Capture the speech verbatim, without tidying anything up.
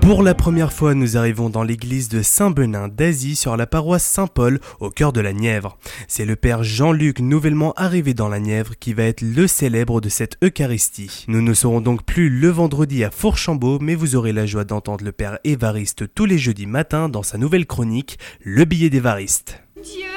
Pour la première fois, nous arrivons dans l'église de Saint-Benin d'Azy sur la paroisse Saint-Paul au cœur de la Nièvre. C'est le père Jean-Luc, nouvellement arrivé dans la Nièvre, qui va être le célèbre de cette Eucharistie. Nous ne serons donc plus le vendredi à Fourchambault, mais vous aurez la joie d'entendre le père Évariste tous les jeudis matins dans sa nouvelle chronique, Le billet d'Évariste.